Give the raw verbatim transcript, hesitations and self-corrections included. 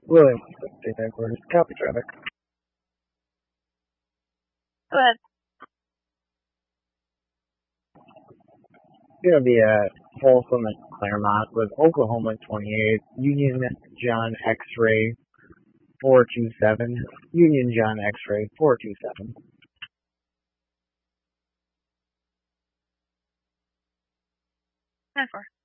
William, state headquarters, copy traffic. Go ahead. Gonna be at Folsom and Claremont with Oklahoma twenty-eight, Union John X-ray four two seven, Union John X-ray four two seven. ten four.